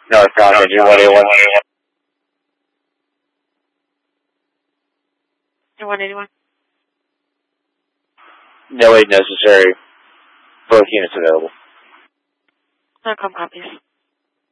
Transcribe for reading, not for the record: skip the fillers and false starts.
Northbound engine 181. 181. No aid necessary. Both units available. No copies.